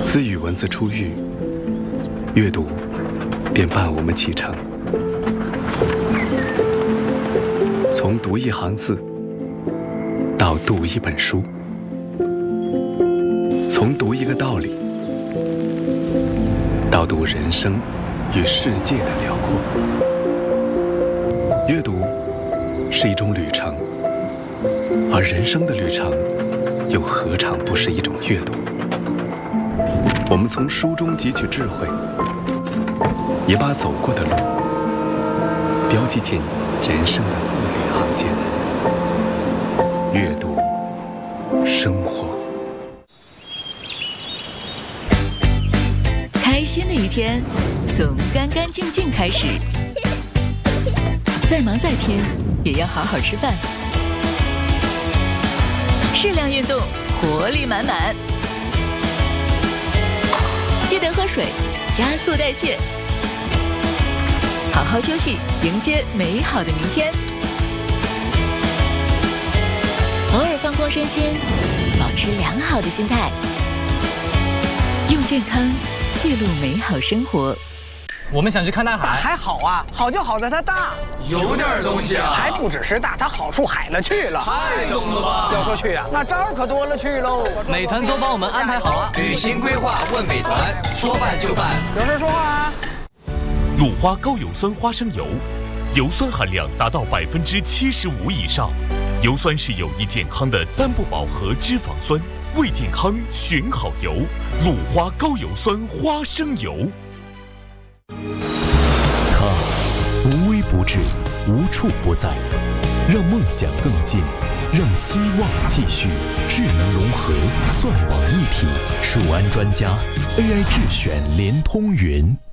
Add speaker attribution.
Speaker 1: 自语文字初遇，阅读便伴我们启程。从读一行字到读一本书，从读一个道理到读人生与世界的辽阔。阅读是一种旅程，而人生的旅程又何尝不是一种阅读？我们从书中汲取智慧，也把走过的路标记进人生的字里行间。阅读生活，
Speaker 2: 开心的一天从干干净净开始，再忙再拼也要好好吃饭，适量运动，活力满满。记得喝水，加速代谢，好好休息，迎接美好的明天。偶尔放空身心，保持良好的心态，用健康记录美好生活。
Speaker 3: 我们想去看大海，
Speaker 4: 还好啊，好就好在它大，
Speaker 5: 有点东西啊，
Speaker 4: 还不只是大，它好处海了去了，
Speaker 5: 太懂了吧？
Speaker 4: 要说去啊，那招可多了去喽。
Speaker 3: 美团都帮我们安排好了，
Speaker 5: 旅行规划问美团，说办就办。
Speaker 4: 有事说话啊。
Speaker 6: 鲁花高油酸花生油，油酸含量达到75%以上，油酸是有益健康的单不饱和脂肪酸，为健康选好油。鲁花高油酸花生油。
Speaker 7: 它无微不至，无处不在，让梦想更近，让希望继续。智能融合，算网一体，数安专家 AI 智选联通云。